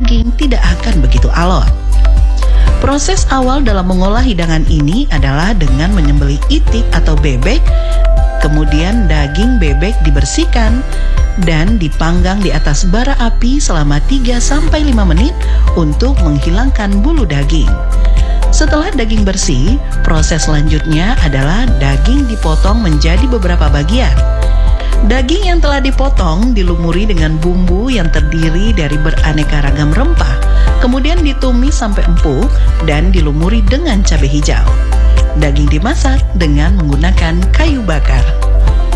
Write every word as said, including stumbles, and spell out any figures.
daging tidak akan begitu alot. Proses awal dalam mengolah hidangan ini adalah dengan menyembelih itik atau bebek, kemudian daging bebek dibersihkan dan dipanggang di atas bara api selama tiga sampai lima menit untuk menghilangkan bulu daging. Setelah daging bersih, proses selanjutnya adalah daging dipotong menjadi beberapa bagian. Daging yang telah dipotong dilumuri dengan bumbu yang terdiri dari beraneka ragam rempah, kemudian ditumis sampai empuk dan dilumuri dengan cabai hijau. Daging dimasak dengan menggunakan kayu bakar.